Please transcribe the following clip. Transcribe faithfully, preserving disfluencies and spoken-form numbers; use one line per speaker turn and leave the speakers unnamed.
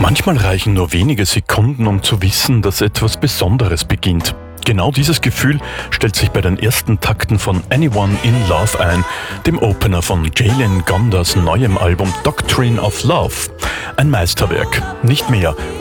Manchmal reichen nur wenige Sekunden, um zu wissen, dass etwas Besonderes beginnt. Genau dieses Gefühl stellt sich bei den ersten Takten von Anyone in Love ein, dem Opener von Jalen Gondas neuem Album Doctrine of Love. Ein Meisterwerk, nicht mehr